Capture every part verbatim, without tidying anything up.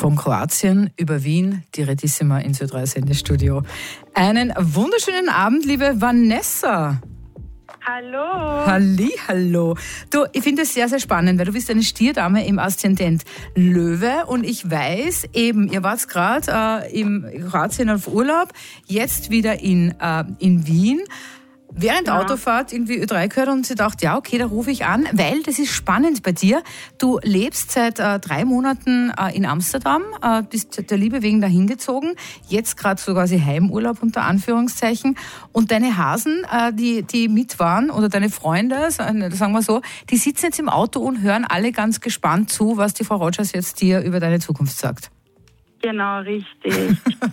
Von Kroatien über Wien, direttissima ins Ö drei Sendestudio. Einen wunderschönen Abend, liebe Vanessa. Hallo. Halli, hallo. Du, ich finde es sehr, sehr spannend, weil du bist eine Stierdame im Aszendent Löwe und ich weiß eben, ihr wart gerade äh, im Kroatien auf Urlaub, jetzt wieder in, äh, in Wien. Während der ja. Autofahrt irgendwie Ö drei gehört und sie dachte, ja, okay, da rufe ich an, weil das ist spannend bei dir. Du lebst seit äh, drei Monaten äh, in Amsterdam, äh, bist der Liebe wegen dahin gezogen, jetzt gerade so quasi Heimurlaub unter Anführungszeichen. Und deine Hasen, äh, die, die mit waren, oder deine Freunde, sagen wir so, die sitzen jetzt im Auto und hören alle ganz gespannt zu, was die Frau Rogers jetzt dir über deine Zukunft sagt. Genau, richtig.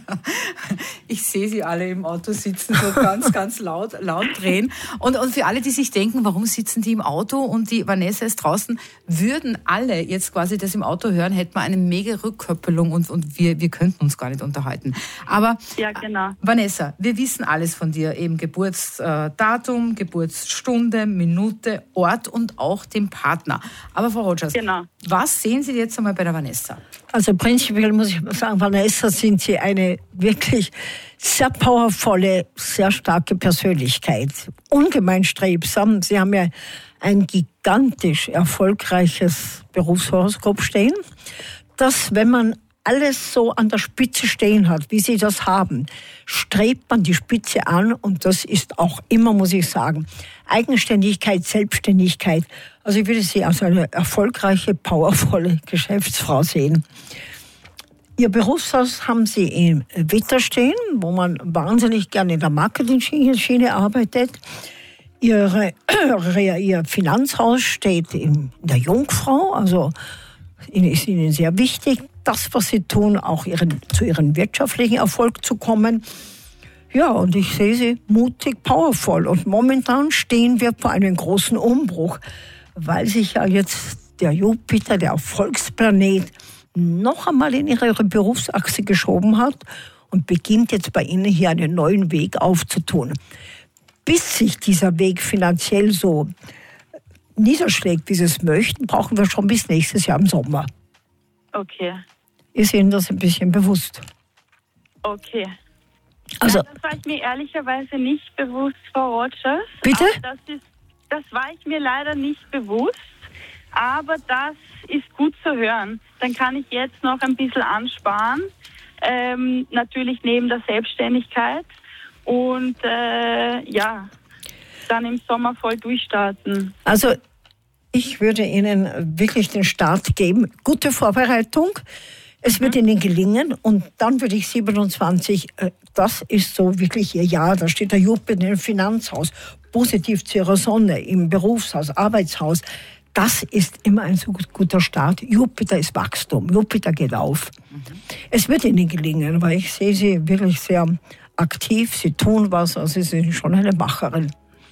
Ich sehe sie alle im Auto sitzen, so ganz, ganz laut, laut drehen. Und, und für alle, die sich denken, warum sitzen die im Auto und die Vanessa ist draußen, würden alle jetzt quasi das im Auto hören, hätten wir eine mega Rückkoppelung und, und wir, wir könnten uns gar nicht unterhalten. Aber ja, genau. Vanessa, wir wissen alles von dir, eben Geburtsdatum, Geburtsstunde, Minute, Ort und auch den Partner. Aber Frau Rogers, genau. Was sehen Sie jetzt einmal bei der Vanessa? Also prinzipiell muss ich sagen, Vanessa, sind Sie eine wirklich sehr powervolle, sehr starke Persönlichkeit. Ungemein strebsam. Sie haben ja ein gigantisch erfolgreiches Berufshoroskop stehen, dass, wenn man alles so an der Spitze stehen hat, wie Sie das haben, strebt man die Spitze an und das ist auch immer, muss ich sagen, Eigenständigkeit, Selbstständigkeit. Also ich würde Sie als eine erfolgreiche, powervolle Geschäftsfrau sehen. Ihr Berufshaus haben Sie in Witter stehen, wo man wahnsinnig gerne in der Marketing-Schiene arbeitet. Ihre, Ihr Finanzhaus steht in der Jungfrau, also ist Ihnen sehr wichtig, das, was Sie tun, auch ihren, zu Ihrem wirtschaftlichen Erfolg zu kommen. Ja, und ich sehe Sie mutig, powervoll. Und momentan stehen wir vor einem großen Umbruch, weil sich ja jetzt der Jupiter, der Erfolgsplanet, noch einmal in Ihre Berufsachse geschoben hat und beginnt jetzt bei Ihnen hier einen neuen Weg aufzutun. Bis sich dieser Weg finanziell so niederschlägt, wie Sie es möchten, brauchen wir schon bis nächstes Jahr im Sommer. Okay. Ist Ihnen das ein bisschen bewusst? Okay. Also, ja, das war ich mir ehrlicherweise nicht bewusst, Frau Rogers. Bitte? Das, ist, das war ich mir leider nicht bewusst, aber das ist gut zu hören. Dann kann ich jetzt noch ein bisschen ansparen, ähm, natürlich neben der Selbstständigkeit und äh, ja, dann im Sommer voll durchstarten. Also ich würde Ihnen wirklich den Start geben. Gute Vorbereitung. Es wird Ihnen gelingen und dann würde ich siebenundzwanzig, das ist so wirklich Ihr Jahr, da steht der Jupiter im Finanzhaus, positiv zu Ihrer Sonne, im Berufshaus, Arbeitshaus. Das ist immer ein so guter Start. Jupiter ist Wachstum, Jupiter geht auf. Mhm. Es wird Ihnen gelingen, weil ich sehe Sie wirklich sehr aktiv, Sie tun was, also Sie sind schon eine Macherin.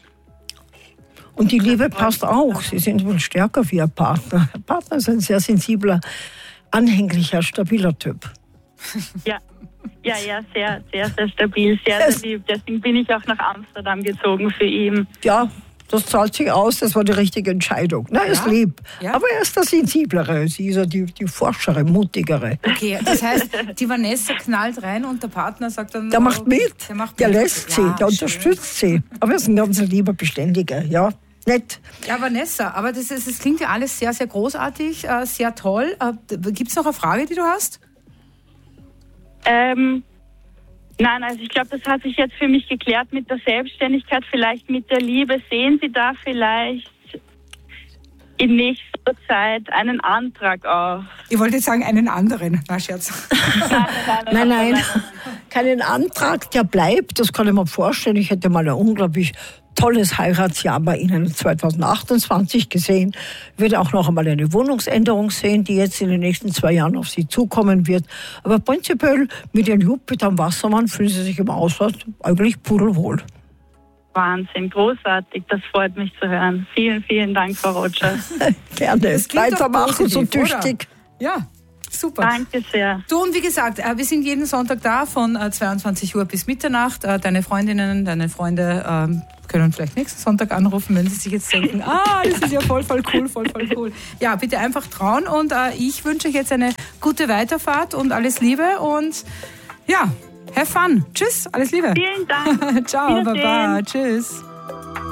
Und die Liebe passt auch, Sie sind wohl stärker wie Ihr Partner. Ihr Partner ist ein sehr sensibler, anhänglicher, stabiler Typ. Ja, ja, ja, sehr, sehr, sehr stabil, sehr, sehr lieb. Deswegen bin ich auch nach Amsterdam gezogen für ihn. Ja, das zahlt sich aus, das war die richtige Entscheidung. Na, er ist ja lieb, ja. Aber er ist der Sensiblere, sie ist ja die, die Forschere, mutigere. Okay, das heißt, die Vanessa knallt rein und der Partner sagt dann... Der oh, macht mit, der, macht der mit. lässt sie, ja, der schön. unterstützt sie. Aber er ist ein ganz lieber, beständiger, ja. Nett. Ja, Vanessa, aber das, ist, das klingt ja alles sehr, sehr großartig, äh, sehr toll. Äh, Gibt es noch eine Frage, die du hast? Ähm, nein, also ich glaube, das hat sich jetzt für mich geklärt mit der Selbstständigkeit, vielleicht mit der Liebe. Sehen Sie da vielleicht in nächster Zeit einen Antrag auf? Ich wollte jetzt sagen, einen anderen. Na, Scherz. Nein, nein, nein, nein, nein, nein. Keinen Antrag, der bleibt. Das kann ich mir vorstellen. Ich hätte mal ein unglaublich tolles Heiratsjahr bei Ihnen zweitausendachtundzwanzig gesehen. Ich würde auch noch einmal eine Wohnungsänderung sehen, die jetzt in den nächsten zwei Jahren auf Sie zukommen wird. Aber prinzipiell mit Ihrem Jupiter am Wassermann fühlen Sie sich im Ausland eigentlich pudelwohl. Wahnsinn, großartig, das freut mich zu hören. Vielen, vielen Dank, Frau Rogers. Gerne, weitermachen, so tüchtig. Oder? Ja. Super. Danke sehr. Du, und wie gesagt, wir sind jeden Sonntag da von zweiundzwanzig Uhr bis Mitternacht. Deine Freundinnen, deine Freunde können vielleicht nächsten Sonntag anrufen, wenn Sie sich jetzt denken, ah, das ist ja voll, voll cool, voll, voll cool. Ja, bitte einfach trauen und äh, ich wünsche euch jetzt eine gute Weiterfahrt und alles Liebe und ja, have fun. Tschüss, alles Liebe. Vielen Dank. Ciao, Baba, tschüss.